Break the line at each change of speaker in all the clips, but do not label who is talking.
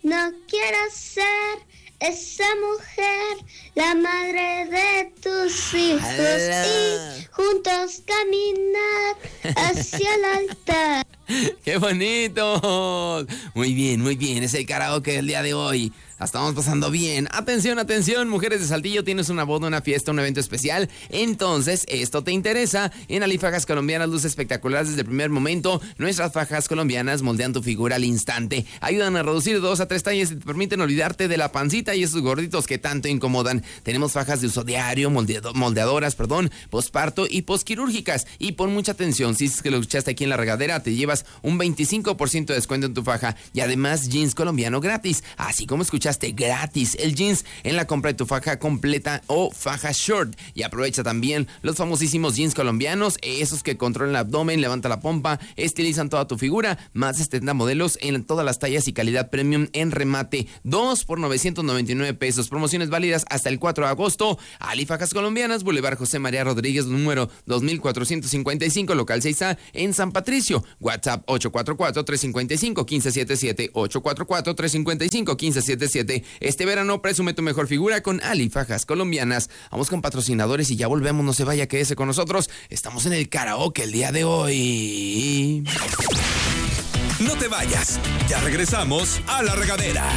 No quiero ser esa mujer, la madre de tus hijos.
¡Hala!
Y juntos caminar hacia el altar.
¡Qué bonito! Muy bien, es el karaoke del día de hoy. La estamos pasando bien. Atención, atención, mujeres de Saltillo, tienes una boda, una fiesta, un evento especial. Entonces, esto te interesa. En Ali Fajas Colombianas, luces espectaculares desde el primer momento. Nuestras fajas colombianas moldean tu figura al instante. Ayudan a reducir de 2 a 3 tallas y te permiten olvidarte de la pancita y esos gorditos que tanto incomodan. Tenemos fajas de uso diario, moldeadoras, posparto y posquirúrgicas. Y pon mucha atención, si es que lo escuchaste aquí en La Regadera, te llevas un 25% de descuento en tu faja. Y además, jeans colombiano gratis. Así como escuchaste, gratis el jeans en la compra de tu faja completa o faja short. Y aprovecha también los famosísimos jeans colombianos, esos que controlan el abdomen, levanta la pompa, estilizan toda tu figura. Más de 70 modelos en todas las tallas y calidad premium en remate. 2 por 999 pesos. Promociones válidas hasta el 4 de agosto. Ali Fajas Colombianas, Boulevard José María Rodríguez, número 2455, local 6A, en San Patricio. WhatsApp 844-355-1577. 844-355-1577. Este verano presume tu mejor figura con Ali Fajas Colombianas. Vamos con patrocinadores y ya volvemos, no se vaya, quédese con nosotros. Estamos en el karaoke el día de hoy.
No te vayas, ya regresamos a La Regadera.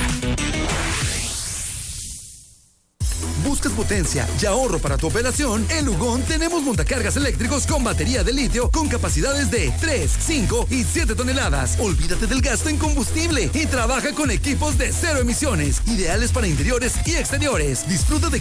¿Buscas potencia y ahorro para tu operación? En Lugón tenemos montacargas eléctricos con batería de litio con capacidades de 3, 5 y 7 toneladas. Olvídate del gasto en combustible y trabaja con equipos de 0 emisiones, ideales para interiores y exteriores. Disfruta de